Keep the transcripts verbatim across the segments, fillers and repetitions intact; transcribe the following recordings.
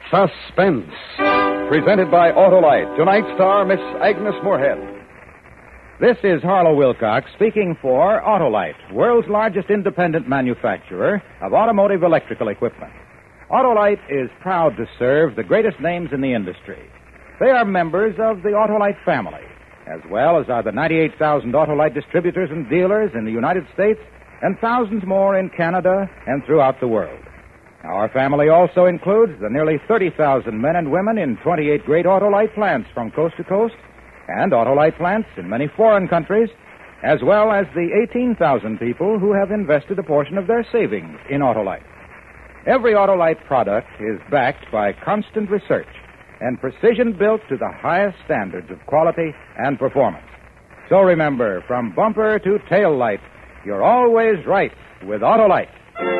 Suspense. Presented by Autolite. Tonight's star, Miss Agnes Moorehead. This is Harlow Wilcox speaking for Autolite, world's largest independent manufacturer of automotive electrical equipment. Autolite is proud to serve the greatest names in the industry. They are members of the Autolite family, as well as are the ninety-eight thousand Autolite distributors and dealers in the United States and thousands more in Canada and throughout the world. Our family also includes the nearly thirty thousand men and women in twenty-eight great Autolite plants from coast to coast and Autolite plants in many foreign countries, as well as the eighteen thousand people who have invested a portion of their savings in Autolite. Every Autolite product is backed by constant research and precision built to the highest standards of quality and performance. So remember, from bumper to tail light, you're always right with Autolite.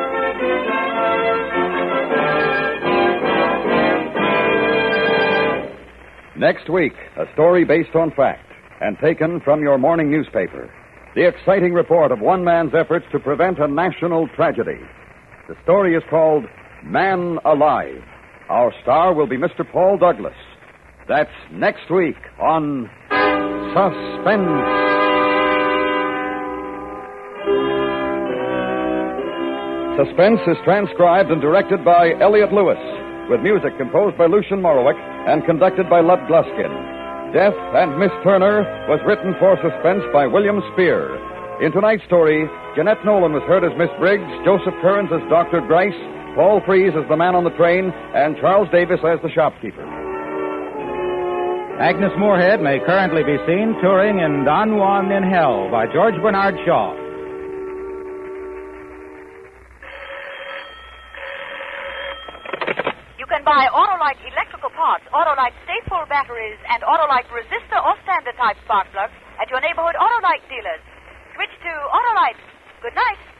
Next week, a story based on fact and taken from your morning newspaper. The exciting report of one man's efforts to prevent a national tragedy. The story is called Man Alive. Our star will be Mister Paul Douglas. That's next week on Suspense. Suspense is transcribed and directed by Elliott Lewis, with music composed by Lucian Morowick and conducted by Lud Gluskin. Death and Miss Turner was written for Suspense by William Spear. In tonight's story, Jeanette Nolan was heard as Miss Briggs, Joseph Kearns as Doctor Grice, Paul Freese as the man on the train, and Charles Davis as the shopkeeper. Agnes Moorehead may currently be seen touring in Don Juan in Hell by George Bernard Shaw. Buy Autolite electrical parts, Autolite stateful batteries, and Autolite resistor or standard type spark plugs at your neighborhood Autolite dealers. Switch to Autolite. Good night.